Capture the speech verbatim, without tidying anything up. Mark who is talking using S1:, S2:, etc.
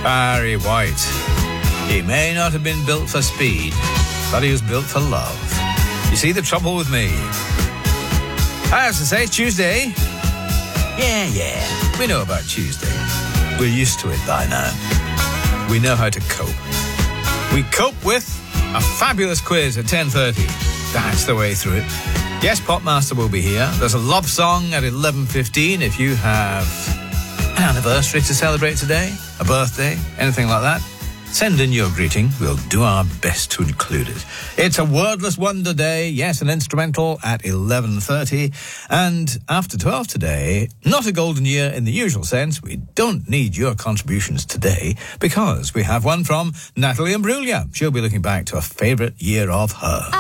S1: Barry White. He may not have been built for speed, but he was built for love. You see the trouble with me? I have to say, it's Tuesday. Yeah, yeah. We know about Tuesday. We're used to it by now. We know how to cope. We cope with a fabulous quiz at ten thirty. That's the way through it. Yes, Popmaster will be here. There's a love song at eleven fifteen if you have an anniversary to celebrate today, a birthday, anything like that. Send in your greeting. We'll do our best to include it. It's a Wordless Wonder Day. Yes, an instrumental at eleven thirty. And after twelve today, not a golden year in the usual sense. We don't need your contributions today because we have one from Natalie Imbruglia. She'll be looking back to a favourite year of her.